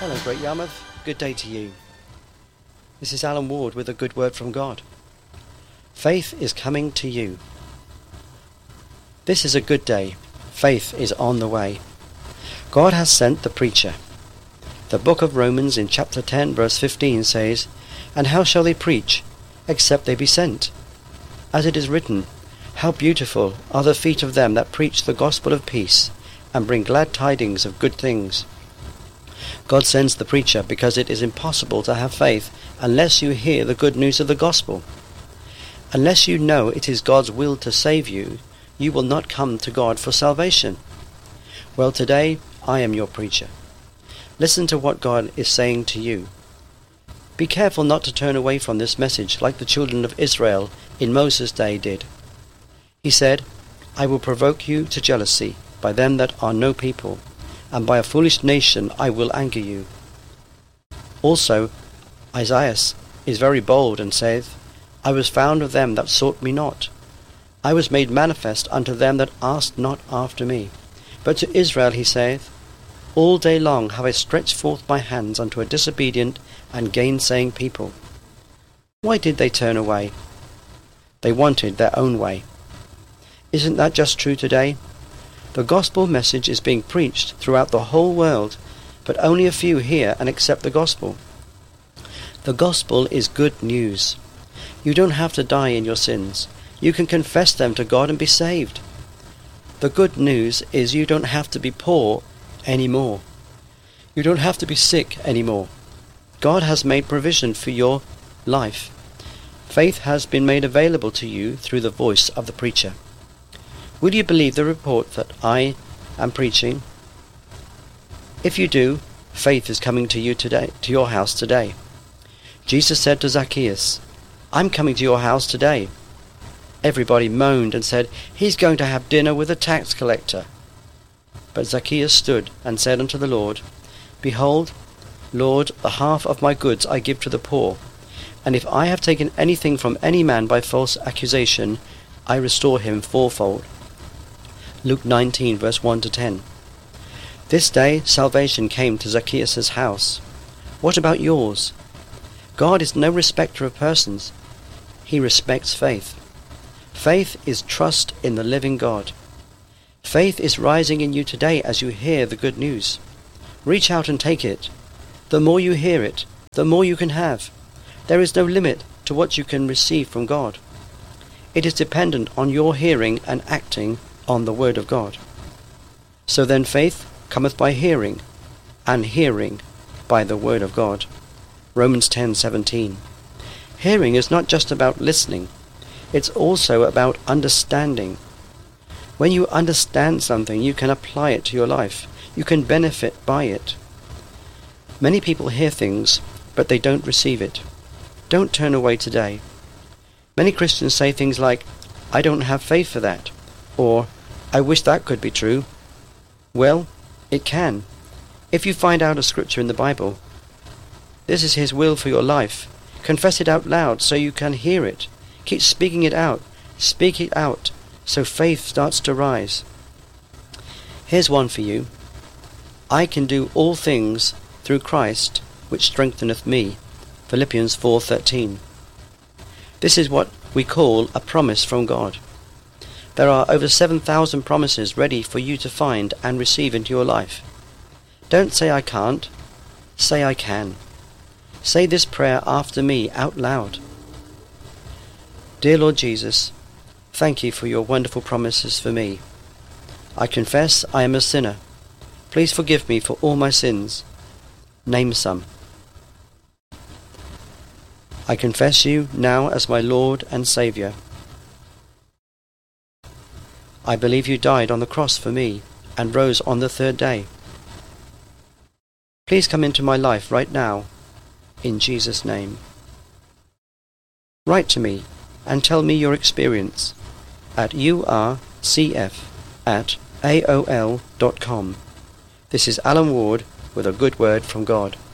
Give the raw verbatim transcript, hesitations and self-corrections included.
Hello, Great Yarmouth. Good day to you. This is Alan Ward with a good word from God. Faith is coming to you. This is a good day. Faith is on the way. God has sent the preacher. The book of Romans in chapter ten verse fifteen says, "And how shall they preach, except they be sent? As it is written, How beautiful are the feet of them that preach the gospel of peace, and bring glad tidings of good things." God sends the preacher because it is impossible to have faith unless you hear the good news of the gospel. Unless you know it is God's will to save you, you will not come to God for salvation. Well, today I am your preacher. Listen to what God is saying to you. Be careful not to turn away from this message like the children of Israel in Moses' day did. He said, "I will provoke you to jealousy by them that are no people, and by a foolish nation I will anger you." Also, Isaiah is very bold and saith, "I was found of them that sought me not. I was made manifest unto them that asked not after me." But to Israel he saith, "All day long have I stretched forth my hands unto a disobedient and gainsaying people." Why did they turn away? They wanted their own way. Isn't that just true today? The gospel message is being preached throughout the whole world, but only a few hear and accept the gospel. The gospel is good news. You don't have to die in your sins. You can confess them to God and be saved. The good news is you don't have to be poor anymore. You don't have to be sick anymore. God has made provision for your life. Faith has been made available to you through the voice of the preacher. Will you believe the report that I am preaching? If you do, faith is coming to you today, to your house today. Jesus said to Zacchaeus, "I'm coming to your house today." Everybody moaned and said, "He's going to have dinner with a tax collector." But Zacchaeus stood and said unto the Lord, "Behold, Lord, the half of my goods I give to the poor, and if I have taken anything from any man by false accusation, I restore him fourfold." Luke nineteen verse one to ten. This day salvation came to Zacchaeus' house. What about yours? God is no respecter of persons. He respects faith. Faith is trust in the living God. Faith is rising in you today as you hear the good news. Reach out and take it. The more you hear it, the more you can have. There is no limit to what you can receive from God. It is dependent on your hearing and acting on the word of God. So then faith cometh by hearing, and hearing by the word of God. Romans ten seventeen. Hearing is not just about listening. It's also about understanding. When you understand something, you can apply it to your life. You can benefit by it. Many people hear things, but they don't receive it. Don't turn away today. Many Christians say things like, "I don't have faith for that," or "I wish that could be true." Well, it can. If you find out a scripture in the Bible, this is His will for your life, confess it out loud so you can hear it. Keep speaking it out. Speak it out so faith starts to rise. Here's one for you. I can do all things through Christ, which strengtheneth me. Philippians four thirteen. This is what we call a promise from God. There are over seven thousand promises ready for you to find and receive into your life. Don't say I can't. Say I can. Say this prayer after me out loud. Dear Lord Jesus, thank you for your wonderful promises for me. I confess I am a sinner. Please forgive me for all my sins. Name some. I confess you now as my Lord and Saviour. I believe you died on the cross for me and rose on the third day. Please come into my life right now, in Jesus' name. Write to me and tell me your experience at urcf at aol dot com. This is Alan Ward with a good word from God.